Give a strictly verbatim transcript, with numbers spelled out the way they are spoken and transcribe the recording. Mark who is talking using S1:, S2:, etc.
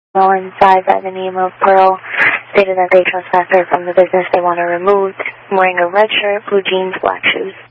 S1: inside by the name of Pearl stated that they trespassed her from the business they want her removed, wearing a red shirt, blue jeans, black shoes.